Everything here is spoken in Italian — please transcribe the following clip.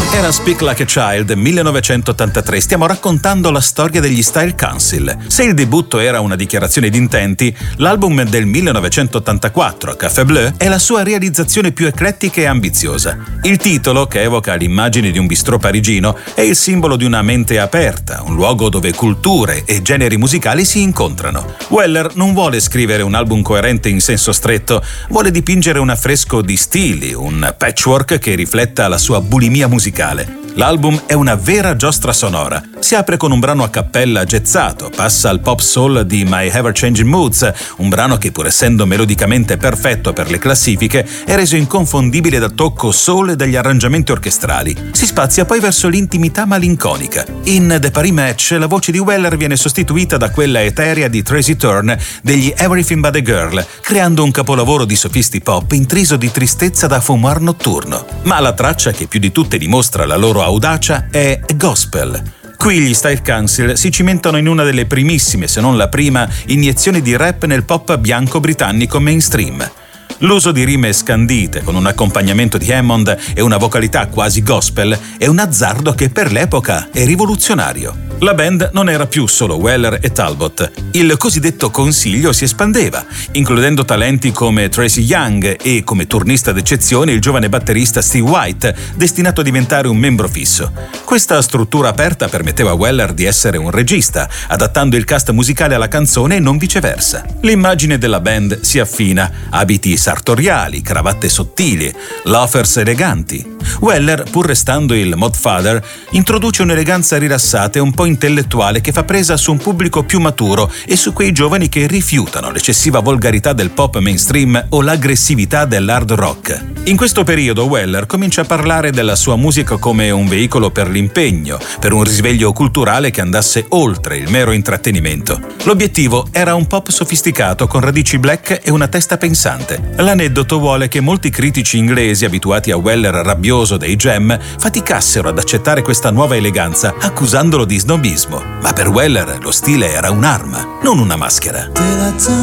Era Speak Like a Child, 1983. Stiamo raccontando la storia degli Style Council. Se il debutto era una dichiarazione di intenti, l'album del 1984, Café Bleu, è la sua realizzazione più eclettica e ambiziosa. Il titolo, che evoca l'immagine di un bistrò parigino, è il simbolo di una mente aperta, un luogo dove culture e generi musicali si incontrano. Weller non vuole scrivere un album coerente in senso stretto, vuole dipingere un affresco di stili, un patchwork che rifletta la sua bulimia musicale. L'album è una vera giostra sonora. Si apre con un brano a cappella jazzato, passa al pop soul di My Ever Changing Moods, un brano che, pur essendo melodicamente perfetto per le classifiche, è reso inconfondibile dal tocco soul e dagli arrangiamenti orchestrali. Si spazia poi verso l'intimità malinconica. In The Paris Match la voce di Weller viene sostituita da quella eterea di Tracy Thorn degli Everything But a Girl, creando un capolavoro di sofisti pop intriso di tristezza da fumoir notturno. Ma la traccia che più di tutte dimostra la loro audacia è Gospel. Qui gli Style Council si cimentano in una delle primissime, se non la prima, iniezioni di rap nel pop bianco britannico mainstream. L'uso di rime scandite con un accompagnamento di Hammond e una vocalità quasi gospel è un azzardo che per l'epoca è rivoluzionario. La band non era più solo Weller e Talbot. Il cosiddetto consiglio si espandeva, includendo talenti come Tracy Young e, come turnista d'eccezione, il giovane batterista Steve White, destinato a diventare un membro fisso. Questa struttura aperta permetteva a Weller di essere un regista, adattando il cast musicale alla canzone e non viceversa. L'immagine della band si affina, abiti sartoriali, cravatte sottili, loafers eleganti. Weller, pur restando il mod father, introduce un'eleganza rilassata e un po' intellettuale che fa presa su un pubblico più maturo e su quei giovani che rifiutano l'eccessiva volgarità del pop mainstream o l'aggressività dell'hard rock. In questo periodo Weller comincia a parlare della sua musica come un veicolo per l'impegno, per un risveglio culturale che andasse oltre il mero intrattenimento. L'obiettivo era un pop sofisticato con radici black e una testa pensante. L'aneddoto vuole che molti critici inglesi abituati a Weller rabbioso dei Jam faticassero ad accettare questa nuova eleganza, accusandolo di snobismo. Ma per Weller lo stile era un'arma, non una maschera.